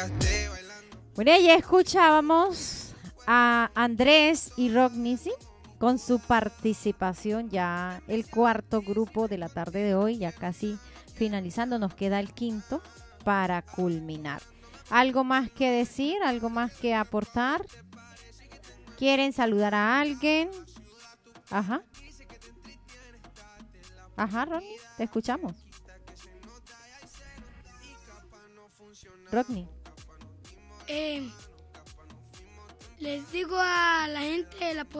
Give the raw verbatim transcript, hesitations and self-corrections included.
Bueno, ya escuchábamos a Andrés y Rodney, ¿sí? Con su participación, ya el cuarto grupo de la tarde de hoy, ya casi finalizando, nos queda el quinto para culminar. ¿Algo más que decir? ¿Algo más que aportar? ¿Quieren saludar a alguien? Ajá. Ajá, Rodney, te escuchamos. Rodney. Eh, les digo a la gente, la